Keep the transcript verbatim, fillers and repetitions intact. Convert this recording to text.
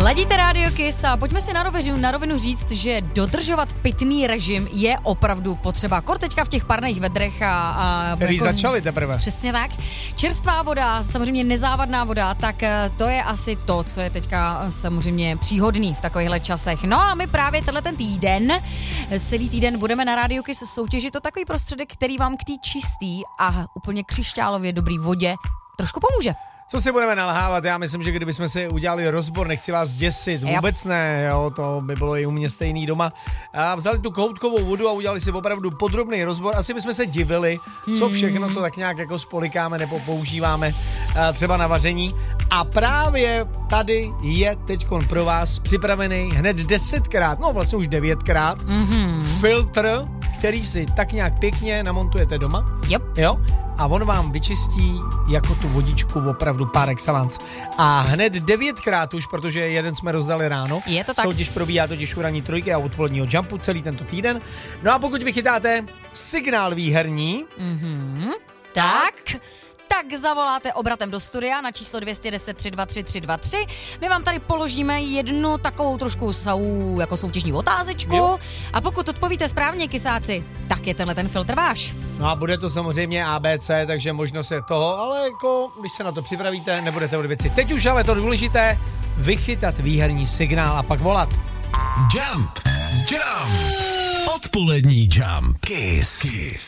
Ladíte Radio Kiss a pojďme si na rovinu, na rovinu říct, že dodržovat pitný režim je opravdu potřeba. Kor teďka v těch parných vedrech a... a Který jako, začali teprve. Přesně tak. Čerstvá voda, samozřejmě nezávadná voda, tak to je asi to, co je teďka samozřejmě příhodný v takovýchhle časech. No a my právě tenhle ten týden, celý týden budeme na Radio Kiss soutěžit to takový prostředek, který vám k té čistý a úplně křišťálově dobrý vodě trošku pomůže. Co si budeme nalhávat? Já myslím, že kdybychom si udělali rozbor, nechci vás děsit, vůbec ne, jo, to by bylo i u mě stejný doma. A vzali tu kohoutkovou vodu a udělali si opravdu podrobný rozbor. Asi bychom se divili, co všechno to tak nějak jako spolikáme nebo používáme třeba na vaření. A právě tady je teďkon pro vás připravený hned desetkrát, no vlastně už devětkrát, mm-hmm. filtr, který si tak nějak pěkně namontujete doma. Yep. Jo? A on vám vyčistí jako tu vodičku opravdu par excellence. A hned devětkrát už, protože jeden jsme rozdali ráno. Je to tak. Soutěž probíhá totiž u ranní trojky a odpoledního jumpu celý tento týden. No a pokud vychytáte signál výherní, mm-hmm. tak... tak zavoláte obratem do studia na číslo dvě jedna deset tři dva tři tři dva tři. My vám tady položíme jednu takovou trošku sou, jako soutěžní otázečku. Jo. A pokud odpovíte správně, kysáci, tak je tenhle ten filtr váš. No a bude to samozřejmě A B C, takže možnost je toho, ale jako, když se na to připravíte, nebudete od věci. Teď už ale to důležité, vychytat výherní signál a pak volat. Jump, jump, odpolední jump, Kiss, Kiss.